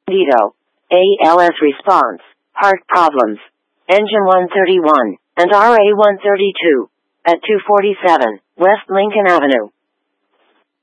Veto. ALS response. Heart problems. Engine 131 and RA 132 at 247 West Lincoln Avenue.